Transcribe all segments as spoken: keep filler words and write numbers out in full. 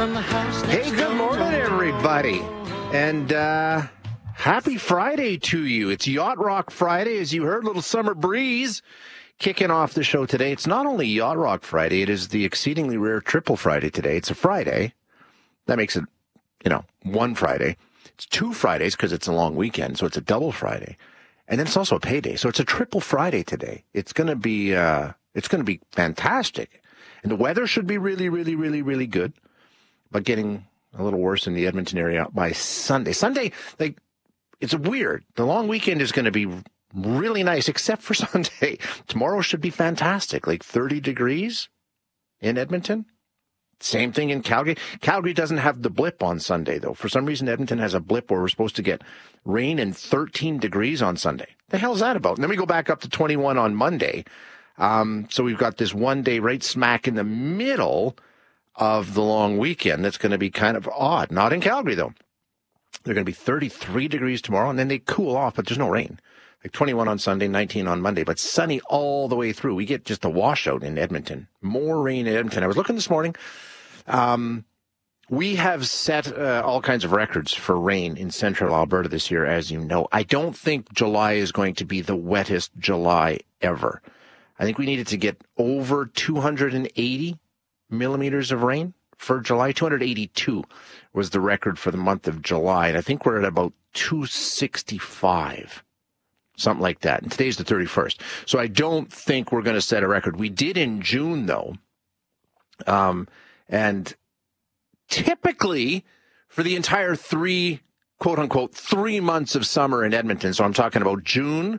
Hey, good morning, everybody. And uh, happy Friday to you. It's Yacht Rock Friday, as you heard, a little summer breeze kicking off the show today. It's not only Yacht Rock Friday, it is the exceedingly rare Triple Friday today. It's a Friday. That makes it, you know, one Friday. It's two Fridays because it's a long weekend, so it's a double Friday. And then it's also a payday, so it's a Triple Friday today. It's going to be, uh, it's going to be fantastic. And the weather should be really, really, really, really good. But getting a little worse in the Edmonton area by Sunday. Sunday, like, it's weird. The long weekend is going to be really nice, except for Sunday. Tomorrow should be fantastic, like thirty degrees in Edmonton. Same thing in Calgary. Calgary doesn't have the blip on Sunday, though. For some reason, Edmonton has a blip where we're supposed to get rain and thirteen degrees on Sunday. The hell's that about? And then we go back up to twenty-one on Monday. Um, so we've got this one day right smack in the middle of the long weekend that's going to be kind of odd. Not in Calgary, though. They're going to be thirty-three degrees tomorrow, and then they cool off, but there's no rain. Like twenty-one on Sunday, nineteen on Monday, but sunny all the way through. We get just a washout in Edmonton. More rain in Edmonton. I was looking this morning. Um, we have set uh, all kinds of records for rain in central Alberta this year, as you know. I don't think July is going to be the wettest July ever. I think we needed to get over two hundred eighty millimeters of rain for July. two hundred eighty-two was the record for the month of July, and I think we're at about two sixty-five, something like that. And today's the thirty-first, so I don't think we're going to set a record. We did in June, though, um, and typically for the entire three, quote unquote, three months of summer in Edmonton, so I'm talking about June,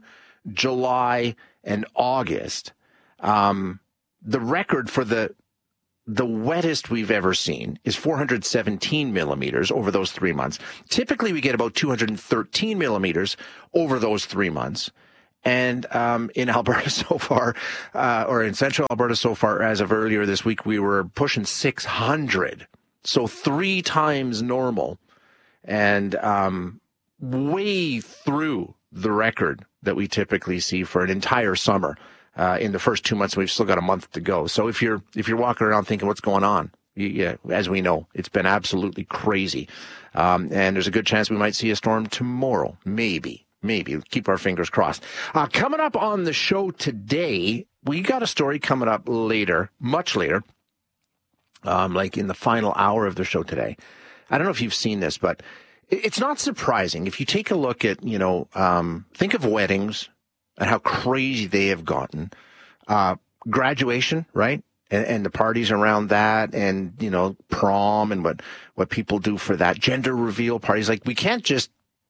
July, and August, um, the record for the The wettest we've ever seen is four hundred seventeen millimeters over those three months. Typically, we get about two hundred thirteen millimeters over those three months. And um, in Alberta so far, uh, or in central Alberta so far, as of earlier this week, we were pushing six hundred. So three times normal, and um, way through the record that we typically see for an entire summer. Uh, in the first two months, we've still got a month to go. So if you're if you're walking around thinking what's going on, you, yeah, as we know, it's been absolutely crazy, um, and there's a good chance we might see a storm tomorrow. Maybe, maybe. Keep our fingers crossed. Uh, coming up on the show today, we got a story coming up later, much later, um, like in the final hour of the show today. I don't know if you've seen this, but it's not surprising if you take a look at, you know, um, think of weddings and how crazy they have gotten. Uh, graduation, right? And, and the parties around that, and, you know, prom and what, what people do for that. Gender reveal parties. Like, we can't just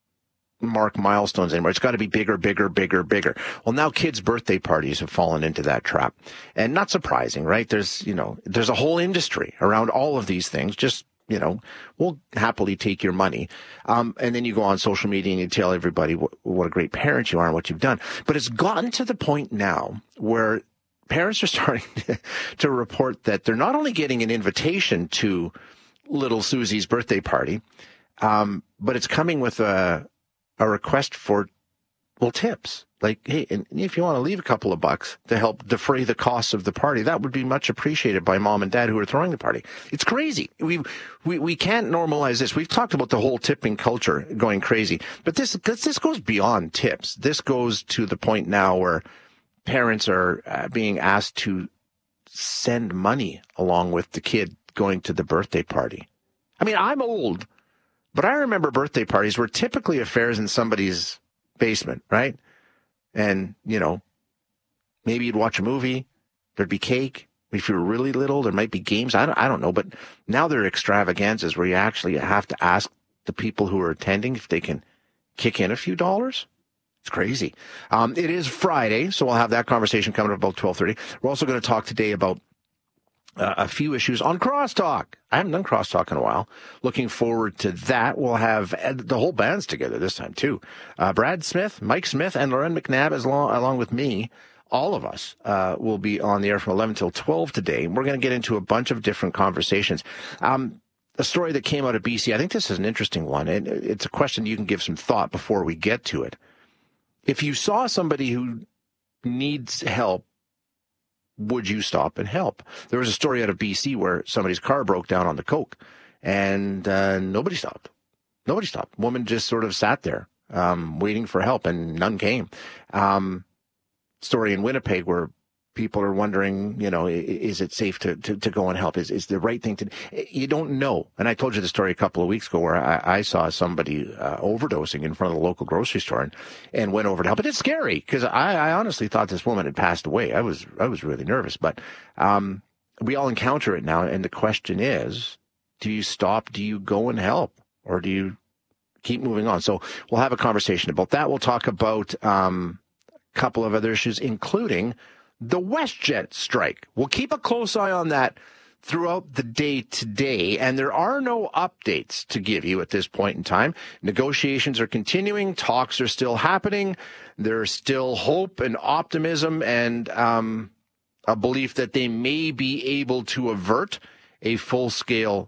mark milestones anymore. It's got to be bigger, bigger, bigger, bigger. Well, now kids' birthday parties have fallen into that trap. And not surprising, right? There's, you know, there's a whole industry around all of these things. Just, you know, we'll happily take your money. Um, and then you go on social media and you tell everybody what, what a great parent you are and what you've done. But it's gotten to the point now where parents are starting to, to report that they're not only getting an invitation to little Susie's birthday party, um, but it's coming with a, a request for, well, tips. Like, hey, and if you want to leave a couple of bucks to help defray the costs of the party, that would be much appreciated by mom and dad who are throwing the party. It's crazy. We we we can't normalize this. We've talked about the whole tipping culture going crazy, but this this goes beyond tips. This goes to the point now where parents are uh, being asked to send money along with the kid going to the birthday party. I mean, I'm old, but I remember birthday parties were typically affairs in somebody's basement, right? And, you know, maybe you'd watch a movie, there'd be cake. If you were really little, there might be games. I don't, I don't know. But now there are extravaganzas where you actually have to ask the people who are attending if they can kick in a few dollars. It's crazy. Um, it is Friday, so we'll have that conversation coming up about twelve thirty. We're also going to talk today about uh, a few issues on Crosstalk. I haven't done Crosstalk in a while. Looking forward to that. We'll have the whole band's together this time, too. Uh, Brad Smith, Mike Smith, and Lauren McNabb, as long, along with me. All of us uh, will be on the air from eleven till twelve today. We're going to get into a bunch of different conversations. Um, a story that came out of B C, I think this is an interesting one. And it's a question you can give some thought before we get to it. If you saw somebody who needs help, would you stop and help? There was a story out of B C where somebody's car broke down on the Coke, and uh, nobody stopped. Nobody stopped. Woman just sort of sat there um, waiting for help, and none came. Um, story in Winnipeg where people are wondering, you know, is it safe to, to, to go and help? Is is the right thing to? You don't know. And I told you the story a couple of weeks ago where I, I saw somebody uh, overdosing in front of the local grocery store and, and went over to help. But it's scary because I, I honestly thought this woman had passed away. I was I was really nervous. But um, we all encounter it now, and the question is, do you stop? Do you go and help, or do you keep moving on? So we'll have a conversation about that. We'll talk about um, a couple of other issues, including the WestJet strike. We'll keep a close eye on that throughout the day today, and there are no updates to give you at this point in time. Negotiations are continuing. Talks are still happening. There's still hope and optimism and um, a belief that they may be able to avert a full-scale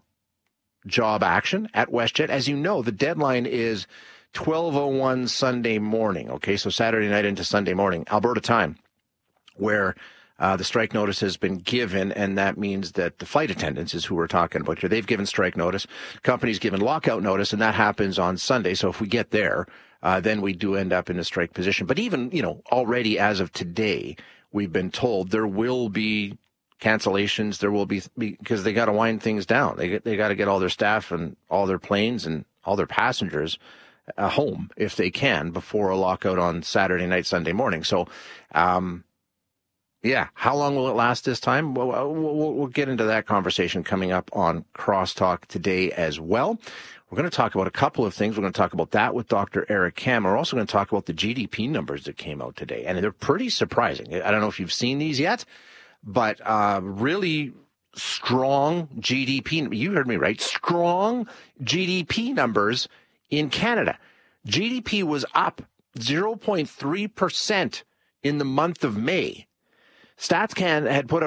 job action at WestJet. As you know, the deadline is twelve oh one Sunday morning, okay? So Saturday night into Sunday morning, Alberta time, where uh, the strike notice has been given, and that means that the flight attendants is who we're talking about here. They've given strike notice. Companies given lockout notice, and that happens on Sunday. So if we get there, uh, then we do end up in a strike position. But even, you know, already as of today, we've been told there will be cancellations. There will be, because they got to wind things down. They they got to get all their staff and all their planes and all their passengers uh, home if they can before a lockout on Saturday night, Sunday morning. So, um, yeah, how long will it last this time? Well, we'll, we'll get into that conversation coming up on Crosstalk today as well. We're going to talk about a couple of things. We're going to talk about that with Doctor Eric Kam. We're also going to talk about the G D P numbers that came out today, and they're pretty surprising. I don't know if you've seen these yet, but uh, really strong G D P. You heard me right. Strong G D P numbers in Canada. G D P was up zero point three percent in the month of May. StatsCan had put